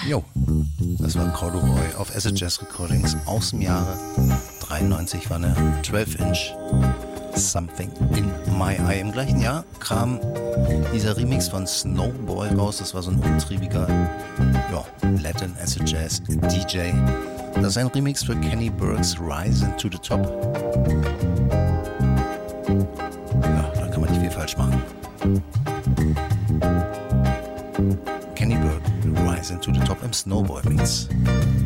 Jo, das war Corduroy auf Acid Jazz Recordings aus dem Jahre 93, war eine 12-Inch Something in My Eye. Im gleichen Jahr kam dieser Remix von Snowboy raus, das war so ein umtriebiger Latin Acid Jazz DJ. Das ist ein Remix für Kenny Burke's Rising to the Top. Ja, da kann man nicht viel falsch machen. Kenny Burke, Rising to the Top im Snowboy Mix.